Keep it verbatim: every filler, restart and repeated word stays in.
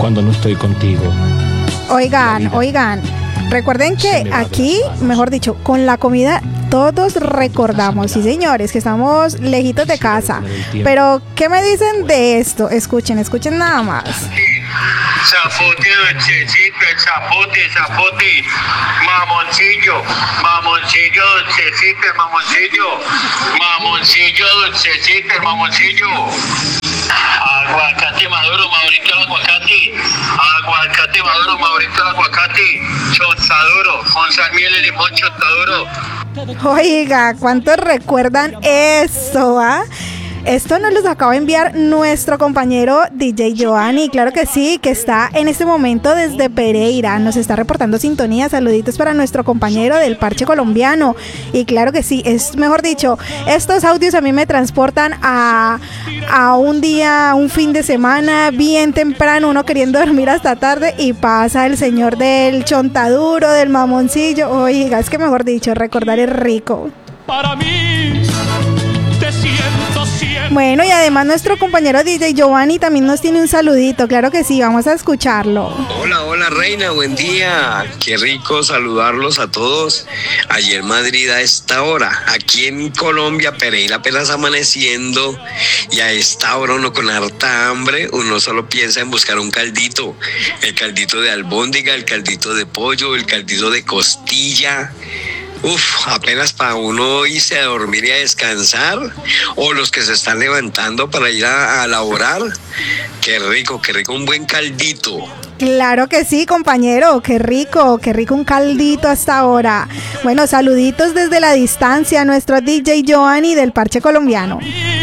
cuando no estoy contigo. Oigan, oigan, recuerden que aquí, mejor dicho, con la comida todos recordamos, sí señores, que estamos lejitos de casa. Pero, ¿qué me dicen de esto? Escuchen, escuchen nada más. Zapote, dulcecito, el zapote, zapote, mamoncillo, mamoncillo, dulcecito, el mamoncillo, mamoncillo, dulcecito, el mamoncillo. Aguacate maduro, Maurito el aguacate. Aguacate maduro, Maurito el aguacate. Chotaduro, con sal, miel y limón, chotaduro. Oiga, ¿cuántos recuerdan eso, ah? Esto nos los acaba de enviar nuestro compañero D J Giovanni, claro que sí, que está en este momento desde Pereira, nos está reportando sintonía, saluditos para nuestro compañero del parche colombiano, y claro que sí, es mejor dicho, estos audios a mí me transportan a, a un día, un fin de semana, bien temprano, uno queriendo dormir hasta tarde, y pasa el señor del chontaduro, del mamoncillo, oiga, es que mejor dicho, recordar es rico. Para mí, te siento siempre. Bueno, y además nuestro compañero D J Giovanni también nos tiene un saludito, claro que sí, vamos a escucharlo. Hola, hola Reina, buen día, qué rico saludarlos a todos. Ayer Madrid a esta hora, aquí en Colombia, Pereira apenas amaneciendo, y a esta hora uno con harta hambre, uno solo piensa en buscar un caldito, el caldito de albóndiga, el caldito de pollo, el caldito de costilla. Uf, apenas para uno irse a dormir y a descansar, o los que se están levantando para ir a, a laborar. Qué rico, qué rico un buen caldito. Claro que sí, compañero, qué rico, qué rico un caldito hasta ahora. Bueno, saluditos desde la distancia a nuestro D J Giovanni del parche colombiano.